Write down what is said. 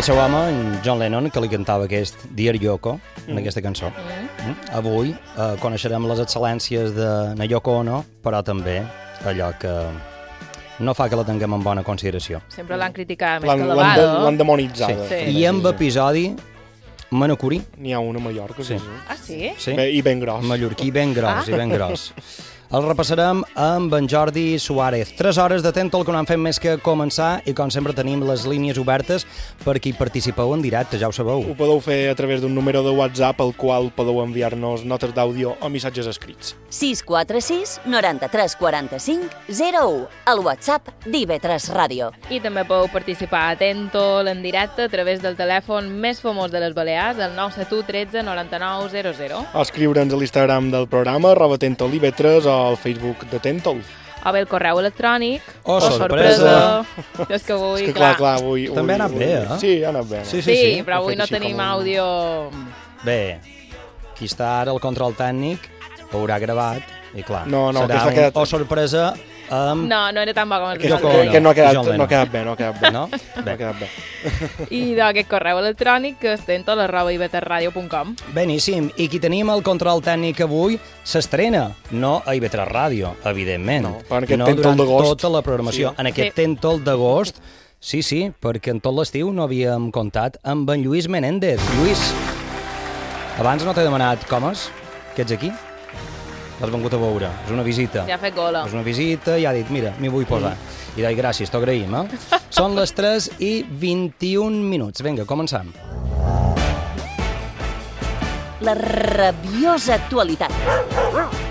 el seu home, en John Lennon, que li cantava aquest Dear Yoko, en aquesta cançó. Avui coneixerem les excel·lències de na Yoko Ono, però també allò que no fa que la tinguem en bona consideració. Sempre l'han criticat més que elevada. L'han demonitzada. Sí. I amb episodi manacorí. N'hi ha un a Mallorca. Sí. Ah, sí? Sí. I ben gros. Mallorquí ben gros i ben gros. El repassarem amb en Jordi Suárez. 3 hores de Tentol que no han fet més que començar i com sempre tenim les línies obertes per qui participeu en directe, ja ho sabeu. Ho podeu fer a través d'un número de WhatsApp al qual podeu enviar-nos notes d'àudio o missatges escrits. 646 93 45 01, el WhatsApp d'IV3 Ràdio. I també podeu participar a Tentol en directe a través del telèfon més famós de les Balears, el 971 13 99 00. O escriure'ns a l'Instagram del programa, @TentolIV3 o al Facebook de Tentol. O bé el correu electrònic. Oh, sorpresa! És que avui, És que clar, avui... També ha anat bé, eh? Sí, ha anat bé. Sí, però avui no tenim àudio... Bé, qui està ara al control tècnic ho haurà gravat i clar, No, serà aquesta ha quedat... o sorpresa amb... No era tan bo com el Yoko que Ono. Que no ha John Lennon. quedat bé, no ha quedat bé. No? No ha quedat bé. I d'aquest correu electrònic que és tentol@ivetradio.com. Beníssim. I qui tenim el control tècnic avui s'estrena, no a IB3 Ràdio, evidentment. No, però en aquest no Tentol durant d'agost. tota la programació. Sí. En aquest Tentol d'agost, sí, perquè en tot l'estiu no havíem comptat amb en Lluís Menéndez. Lluís, abans no t'he demanat com és, que ets aquí? L'has vengut a veure, és una visita. Ja ha fet gola. És una visita i ha dit, mira, m'hi vull posar. I deia, gràcies, t'ho agraïm, Són les 3:21. Vinga, començam. La rabiosa actualitat.